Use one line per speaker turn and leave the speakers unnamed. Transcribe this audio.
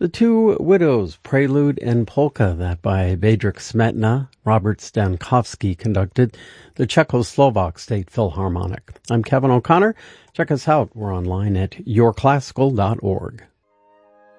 The Two Widows, Prelude and Polka, that by Bedřich Smetana, Robert Stankowski conducted the Czechoslovak State Philharmonic. I'm Kevin O'Connor. Check us out. We're online at yourclassical.org.